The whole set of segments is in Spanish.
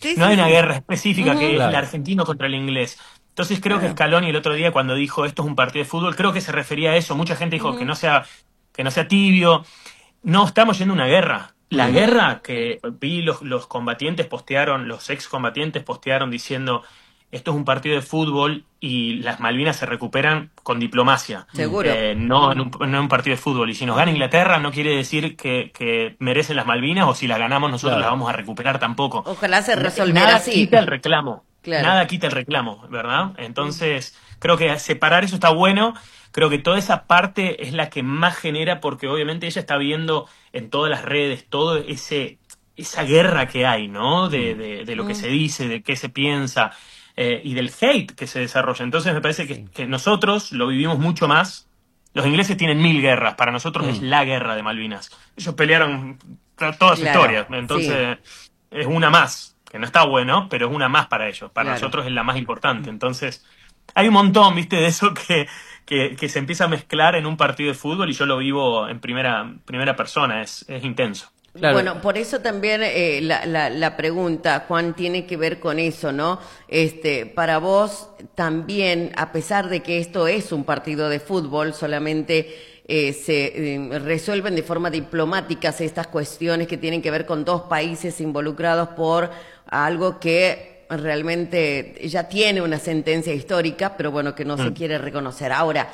Sí, No sí, hay una sí. guerra específica que Ujú. es el Claro. argentino contra el inglés. Entonces creo que Claro. Scaloni el otro día cuando dijo esto es un partido de fútbol, creo que se refería a eso. Mucha gente dijo Ujú, que no sea tibio. No estamos yendo a una guerra. La ujú. guerra que vi los combatientes postearon, los excombatientes postearon diciendo esto es un partido de fútbol y las Malvinas se recuperan con diplomacia, Seguro. no, no en un partido de fútbol. Y si nos gana Ujú. Inglaterra no quiere decir que merecen las Malvinas o si las ganamos nosotros las Claro. vamos a recuperar tampoco. Ojalá se resolviera Nada así. quita el reclamo, Claro. nada quita el reclamo, ¿verdad? Mm. Entonces creo que separar eso está bueno. Creo que toda esa parte es la que más genera porque obviamente ella está viendo en todas las redes todo esa guerra que hay, ¿no? Mm. De lo que Mm. se dice, de qué se piensa y del hate que se desarrolla. Entonces me parece Sí. que nosotros lo vivimos mucho más. Los ingleses tienen 1000 guerras, para nosotros es Mm. la guerra de Malvinas. Ellos pelearon toda su Claro. historia, Sí. entonces es una más, que no está bueno, pero es una más para ellos. Para Claro. nosotros es la más importante. Entonces hay un montón, ¿viste? De eso que se empieza a mezclar en un partido de fútbol y yo lo vivo en primera persona, es intenso. Claro. Bueno, por eso también la pregunta, Juan, tiene que ver con eso, ¿no? Para vos también, a pesar de que esto es un partido de fútbol, solamente se resuelven de forma diplomática estas cuestiones que tienen que ver con dos países involucrados por algo que realmente ya tiene una sentencia histórica, pero bueno, que no se Mm. quiere reconocer. Ahora,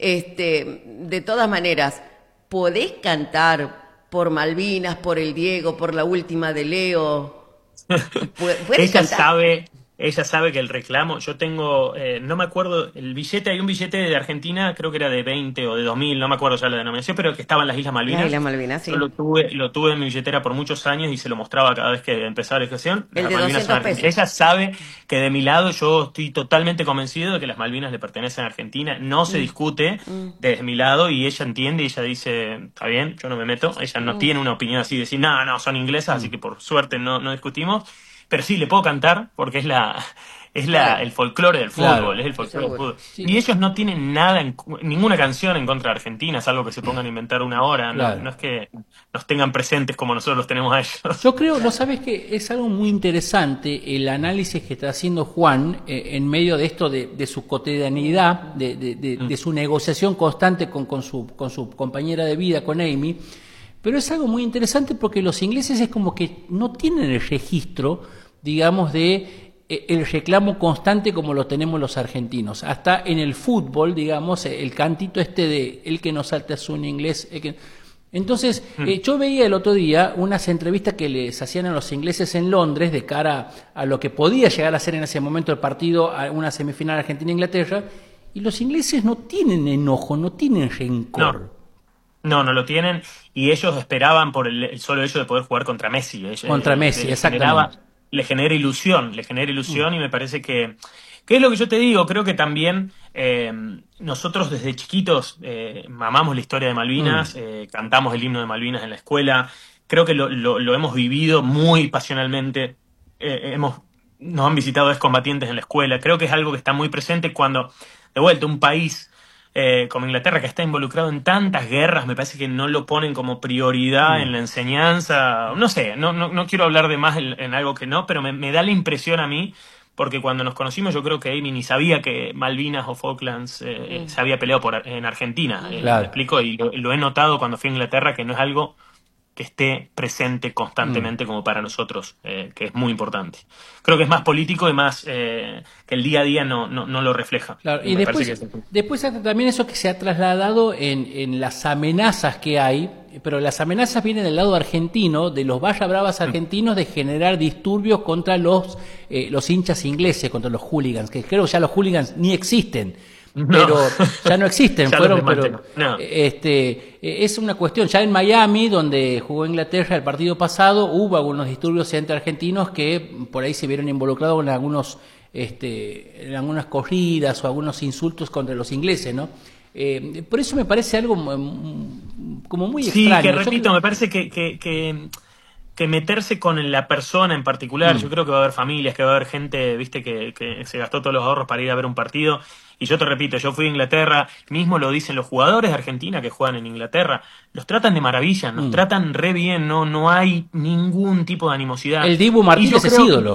de todas maneras, ¿podés cantar por Malvinas, por el Diego, por la última de Leo? ¿Puedes Ella cantar? sabe, ella sabe que el reclamo, yo tengo, no me acuerdo, el billete, hay un billete de Argentina, creo que era de 20 o de 2000, no me acuerdo ya la denominación, pero que estaba en las Islas Las Malvinas. Islas Malvinas, Yo sí. lo tuve en mi billetera por muchos años y se lo mostraba cada vez que empezaba la discusión. El Las de Malvinas son 200 argentinas. pesos. Ella sabe que de mi lado yo estoy totalmente convencido de que las Malvinas le pertenecen a Argentina, no se Mm, discute mm, desde mi lado y ella entiende y ella dice, está bien, yo no me meto, ella no mm. tiene una opinión así de decir, no, no, son inglesas, así Mm. que por suerte no discutimos. Pero sí, le puedo cantar porque Claro, el folclore del Claro. fútbol, es el folclore del seguro. fútbol. Sí. Y ellos no tienen nada, ninguna canción en contra de Argentina, es algo que se pongan a inventar una hora, no, Claro. no es que nos tengan presentes como nosotros los tenemos a ellos. Yo creo, no sabes que es algo muy interesante el análisis que está haciendo Juan en medio de esto de su cotidianidad, de su negociación constante con su compañera de vida, con Amy. Pero es algo muy interesante porque los ingleses es como que no tienen el registro, digamos, de el reclamo constante como lo tenemos los argentinos. Hasta en el fútbol, digamos, el cantito de el que no salta es un inglés. Entonces, Mm. yo veía el otro día unas entrevistas que les hacían a los ingleses en Londres de cara a lo que podía llegar a ser en ese momento el partido, a una semifinal Argentina-Inglaterra, y los ingleses no tienen enojo, no tienen No, rencor no lo tienen y ellos esperaban por el solo hecho de poder jugar contra Messi. contra Messi, exactamente. Le genera ilusión y me parece que es lo que yo te digo, creo que también nosotros desde chiquitos mamamos la historia de Mm. Malvinas, cantamos el himno de Malvinas en la escuela, creo que lo hemos vivido muy pasionalmente, nos han visitado excombatientes en la escuela, creo que es algo que está muy presente cuando, de vuelta, un país como Inglaterra, que está involucrado en tantas guerras, me parece que no lo ponen como prioridad Mm. en la enseñanza. No sé, no quiero hablar de más en algo que no, pero me da la impresión a mí, porque cuando nos conocimos yo creo que Amy ni sabía que Malvinas o Falklands Mm, se había peleado en Argentina. ¿Me Claro. explico? Y lo he notado cuando fui a Inglaterra, que no es algo que esté presente Mm. constantemente como para nosotros, que es muy importante. Creo que es más político y más que el día a día no lo refleja. Claro, Y y me parece que después también eso que se ha trasladado en las amenazas que hay, pero las amenazas vienen del lado argentino, de los barra bravas argentinos, de generar disturbios contra los hinchas ingleses, contra los hooligans, que creo que ya los hooligans ni existen. no, Pero ya no existen, ya los fueron, desmanteló. pero No. es una cuestión. Ya en Miami, donde jugó Inglaterra el partido pasado, hubo algunos disturbios entre argentinos que por ahí se vieron involucrados en algunas corridas o algunos insultos contra los ingleses, ¿no? Por eso me parece algo como muy Sí, extraño. que Yo repito, me parece que meterse con la persona en particular, yo Mm, creo que va a haber familias, que va a haber gente, viste, que se gastó todos los ahorros para ir a ver un partido. Y yo te repito, yo fui a Inglaterra, mismo lo dicen los jugadores de Argentina que juegan en Inglaterra, los tratan de maravilla, nos mm. tratan re bien, no hay ningún tipo de animosidad. El Dibu Y yo Martínez es creo que ídolo.